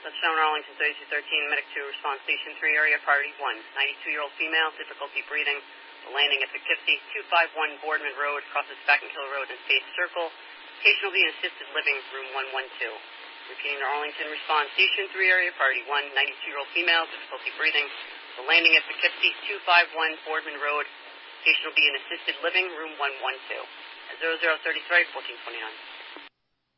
Touchdown Arlington 3213, Medic 2, response station 3, area priority 1. 92-year-old female, difficulty breathing. The landing at Poughkeepsie, 251 Boardman Road, crosses Spackenkill Road and Faith Circle. Patient will be in assisted living, room 112. Repeating the Arlington response station 3, area priority 1. 92-year-old female, difficulty breathing. The landing at Poughkeepsie, 251 Boardman Road. Patient will be in assisted living, room 112. 0033, 1429.